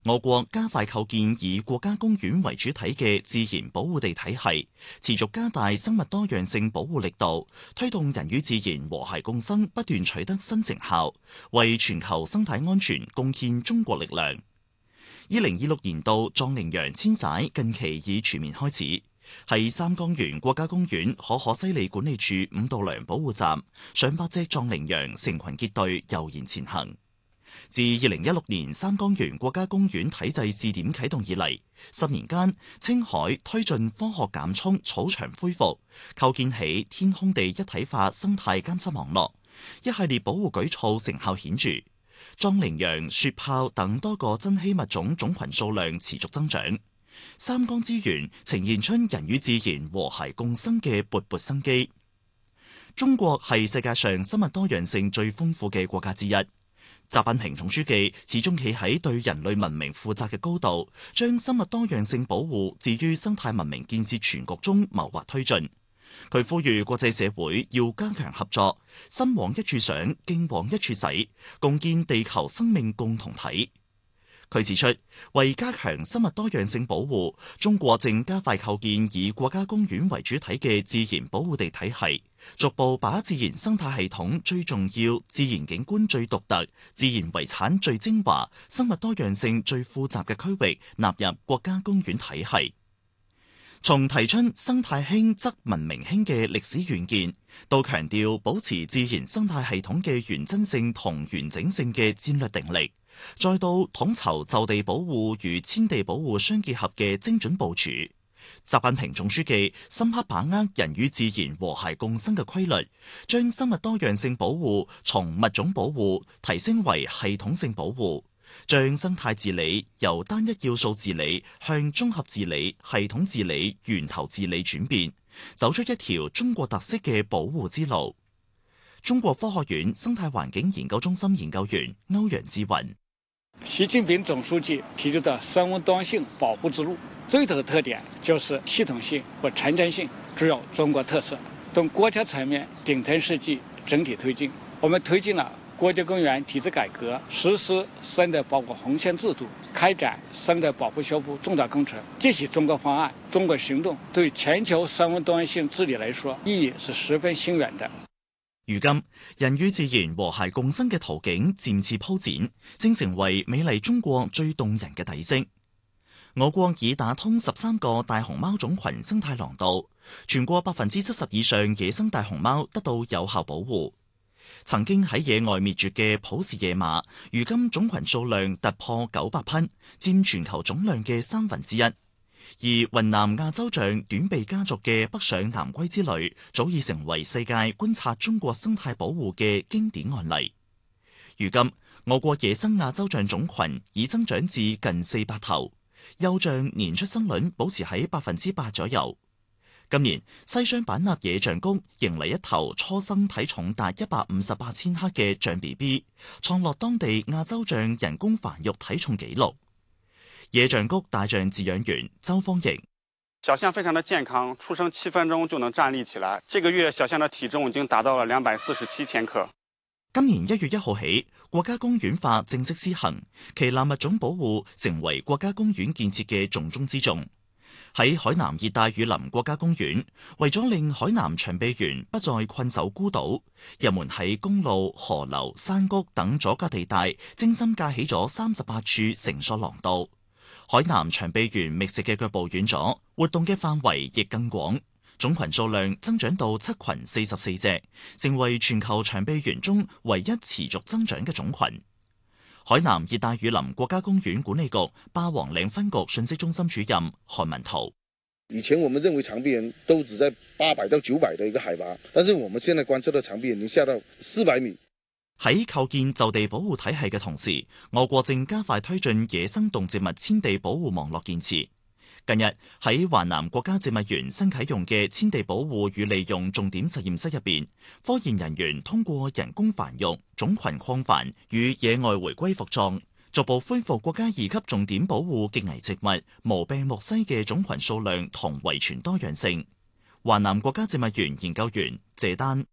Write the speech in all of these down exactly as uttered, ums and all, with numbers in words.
我國加快構建以國家公園為主體嘅自然保護地體系，持續加大生物多樣性保護力度，推動人與自然和諧共生不斷取得新成效，為全球生態安全貢獻中國力量。二零二六年度壯羚羊遷徙近期已全面開始，喺三江源國家公園可可西里管理處五道梁保護站，上百隻壯羚羊成群結隊悠然前行。自二零一六年三江源國家公園體制試點啟動以嚟，十年間，青海推進科學減涌草場恢復，構建起天空地一體化生態監測網絡，一系列保護舉措成效顯著。壯羚羊、雪豹等多個珍稀物種種群數量持續增長，三江資源呈現出人與自然和諧共生嘅勃勃生機。中國係世界上生物多樣性最豐富嘅國家之一。習近平總書記始終企喺對人類文明負責嘅高度，將生物多樣性保護置於生態文明建設全局中謀劃推進。佢呼籲國際社會要加強合作，心往一處想，勁往一處使，共建地球生命共同體。佢指出，為加強生物多樣性保護，中國正加快構建以國家公園為主體嘅自然保護地體系，逐步把自然生態系統最重要、自然景觀最獨特、自然遺產最精華、生物多樣性最複雜嘅區域納入國家公園體系。從提出生態興則文明興嘅歷史遠見，到強調保持自然生態系統嘅原真性同完整性嘅戰略定力，再到統籌就地保護與遷地保護相結合嘅精準部署，習近平總書記深刻把握人與自然和諧共生嘅規律，將生物多樣性保護從物種保護提升為系統性保護，將生態治理由單一要素治理向綜合治理、系統治理、源頭治理轉變，走出一條中國特色嘅保護之路。中國科學院生態環境研究中心研究員歐陽志雲： 習近平總書記提出的生物多樣性保護之路，最大的特點就是系統性和前瞻性，具有中國特色，從國家層面頂層設計整體推進。我們推進了國家公園體制改革，實施生態保護紅線制度，開展生態保護修復重大工程。這些中國方案、中國行動對全球生物多樣性治理來說，意義是十分深遠的。 如今，人與自然和諧共生嘅途徑漸次鋪展，正成為美麗中國最動人嘅底色。我國已打通十三個大熊貓種群生態廊道，全國百分之七十以上野生大熊貓得到有效保護。曾經喺野外滅絕嘅普氏野馬，如今種群數量突破九百匹，佔全球總量嘅三分之一。而雲南亞洲象短臂家族嘅北上南歸之旅，早已成為世界觀察中國生態保護嘅經典案例。如今，我國野生亞洲象種群已增長至近四百頭，幼象年出生率保持喺百分之八左右。今年西雙版納野象谷迎嚟一頭初生體重達一百五十八千克嘅象 B B， 創落當地亞洲象人工繁育體重紀錄。野象谷大象飼養員周方瑩： 小象非常的健康，出生七分鐘就能站立起來。這個月小象的體重已經達到了兩百四十七千克。 今年一月一號起，國家公園法正式施行，旗艦物種保護成為國家公園建設嘅重中之重。喺海南熱帶雨林國家公園，為咗令海南長臂猿不再困守孤島，人們喺公路、河流、山谷等阻隔地帶精心架起咗三十八處繩索廊道。海南長臂猿覓食嘅腳步遠咗，活動嘅範圍亦更廣，種群數量增長到七群四十四隻，成為全球長臂猿中唯一持續增長嘅種群。海南熱帶雨林國家公園管理局霸王嶺分局信息中心主任韓文濤： 以前我們認為長臂猿都只在八百到九百的一個海拔，但是我們現在觀測到長臂猿已經下到四百米。 喺構建就地保護體系嘅同時，我國正加快推進野生動植物遷地保護網絡建設。近日喺華南國家植物園新啟用嘅遷地保護與利用重點實驗室入邊，科研人員通過人工繁育、種群擴繁與野外回歸復壯，逐步恢復國家二級重點保護極危植物無病木犀嘅種群數量同遺傳多樣性。華南國家植物園研究員謝丹：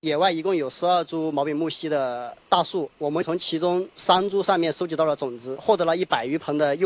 野外一共有十二株毛柄木犀的大树，我们从其中三株上面收集到了种子，获得了一百余盆的幼